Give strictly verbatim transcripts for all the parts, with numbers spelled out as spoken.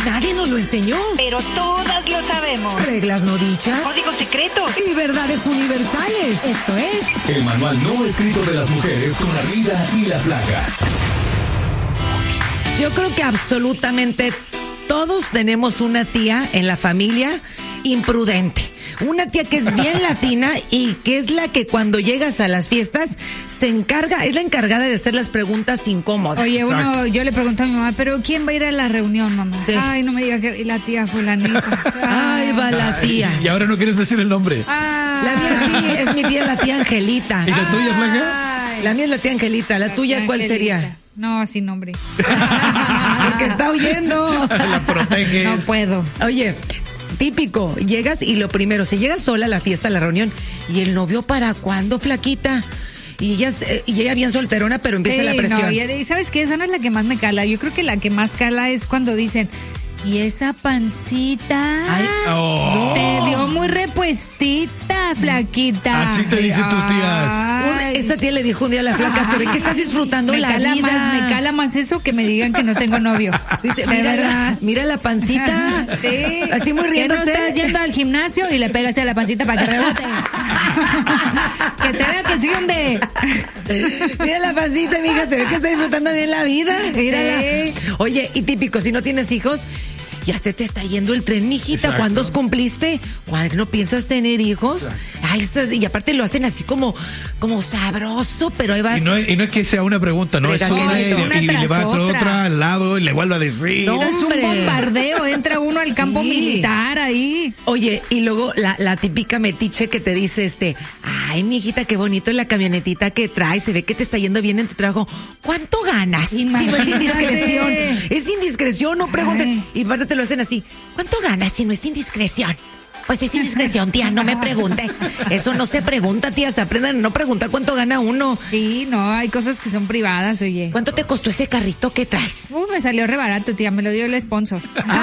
Nadie nos lo enseñó. Pero todas lo sabemos. Reglas no dichas. Códigos secretos. Y verdades universales. Esto es... El manual no escrito de las mujeres con Arriba y la Flaca. Yo creo que absolutamente todos tenemos una tía en la familia imprudente. Una tía que es bien latina y que es la que cuando llegas a las fiestas se encarga, es la encargada de hacer las preguntas incómodas. Oye, uno, yo le pregunto a mi mamá, ¿pero quién va a ir a la reunión, mamá? Sí. Ay, no me diga que la tía fulanita. Ay, va la tía. Y ahora no quieres decir el nombre. Ay. La mía sí, es mi tía, la tía Angelita. ¿Y la tuya, Flaca? Ay. La mía es la tía Angelita. ¿La tuya cuál Angelita. sería? No, sin nombre. Porque está huyendo. La proteges. No puedo. Oye, típico, llegas y lo primero, se llega sola a la fiesta, a la reunión, y el novio ¿para cuándo, flaquita? Y ella, y ella bien solterona, pero empieza Sí, la presión. No, y ¿sabes qué? Esa no es la que más me cala. Yo creo que la que más cala es cuando dicen, ¿y esa pancita? Ay, Oh. Te vio muy repuestita, flaquita. Así te dicen tus tías. Un- Ay. esa tía le dijo un día a la flaca, se ve que estás disfrutando me la cala vida. más, me cala más eso que me digan que no tengo novio. Dice, De mira verdad. la, mira la pancita. Sí. Así muy Que no riéndose. estás yendo al gimnasio y le pegas a la pancita para que rebote. Que se vea que sí hunde. Mira la pancita, mija, se ve que está disfrutando bien la vida. Mírala. Sí. Oye, y típico, si no tienes hijos, ya se te está yendo el tren, mijita. Exacto. ¿Cuándo cumpliste? ¿Cuándo no piensas tener hijos? Ay, estás- y aparte lo hacen así como, como sabroso, pero ahí va. Y no, es, y no es que sea una pregunta, no es Regaño. una, y, Es una y le tras va a otra. otra al lado y le vuelve a decir. No. Es un Hombre. bombardeo, entra uno al campo Sí. militar ahí. Oye, y luego la, la típica metiche que te dice este, ay, mijita, qué bonito la camionetita que traes, se ve que te está yendo bien en tu trabajo. ¿Cuánto ganas? Si no es Imagínate. indiscreción, es indiscreción, no preguntes. Ay. Y aparte te lo hacen así, ¿cuánto ganas si no es indiscreción? Pues es indiscreción, tía, no me pregunte. Eso no se pregunta, tías, aprendan a no preguntar cuánto gana uno. Sí, no, hay cosas que son privadas, oye. ¿Cuánto te costó ese carrito que traes? Uh, me salió re barato, tía, me lo dio el sponsor.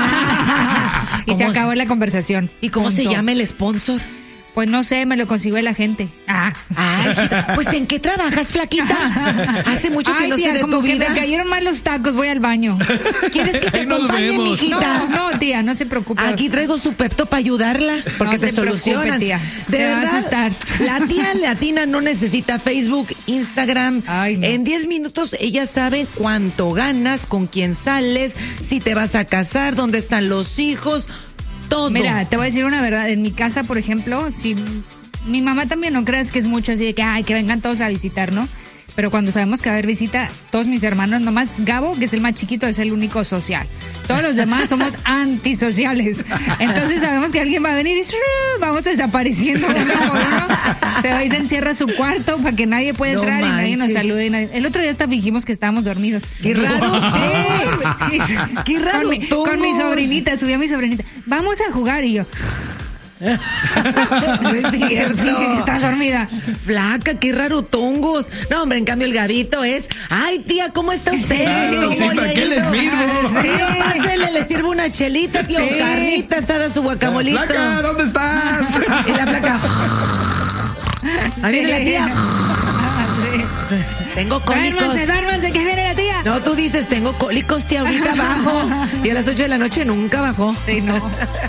y se ¿Cómo acabó se- la conversación. ¿Y cómo se Punto. llama el sponsor? Pues no sé, me lo consiguió la gente. Ah. Ay, hijita, pues ¿en qué trabajas, flaquita? Hace mucho que Ay, no tía, sé de como tu que vida. me cayeron mal los tacos, voy al baño. ¿Quieres que te Ahí nos acompañe, vemos. mijita? No, no, tía, no se preocupe. Aquí traigo su Pepto para ayudarla, porque No te se preocupe, solucionan. tía. De Se va a verdad, asustar. la tía latina no necesita Facebook, Instagram. Ay, no. En diez minutos ella sabe cuánto ganas, con quién sales, si te vas a casar, dónde están los hijos, todo. Mira, te voy a decir una verdad. En mi casa, por ejemplo, si mi mamá también no creas que es mucho así de que, ay, que vengan todos a visitar, ¿no? Pero cuando sabemos que va a haber visita, todos mis hermanos, nomás Gabo, que es el más chiquito, es el único social. Todos los demás somos antisociales. Entonces sabemos que alguien va a venir y ¡shru! Vamos desapareciendo uno por uno. Se va y se encierra a su cuarto para que nadie pueda No entrar y nadie nos manches. salude. y nadie- El otro día hasta fingimos que estábamos dormidos. Qué raro, Sí. Qué raro, Con mi, con mi tongos. sobrinita, subí a mi sobrinita. Vamos a jugar y yo. No es cierto. Finge que estás dormida. Flaca, qué raro tongos. No, hombre, en cambio el Gabito es, ay, tía, ¿cómo está usted? Claro, ¿Cómo sí, le ¿para ha qué le ido? sirvo? Tío, pásele, le sirvo una chelita, tío, Sí. carnita asada, su guacamolito. Flaca, ¿dónde estás? Y la placa. Ahí viene la tía. Tengo cólicos. Duérmanse, duérmanse, que viene la tía. No, tú dices, tengo cólicos, tía, ahorita bajo. Y a las ocho de la noche nunca bajó. Sí, no.